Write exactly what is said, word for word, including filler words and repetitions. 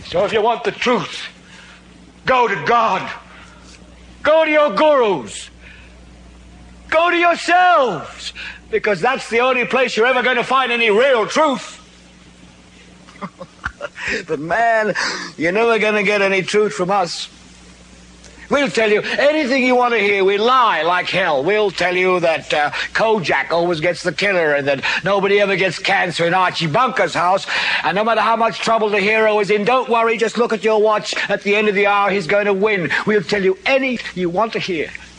So if you want the truth, go to God. Go to your gurus. Go to yourselves. Because that's the only place you're ever going to find any real truth. But man, you're never going to get any truth from us. We'll tell you anything you want to hear. We lie like hell. We'll tell you that uh, Kojak always gets the killer and that nobody ever gets cancer in Archie Bunker's house. And no matter how much trouble the hero is in, don't worry, just look at your watch. At the end of the hour, he's going to win. We'll tell you anything you want to hear.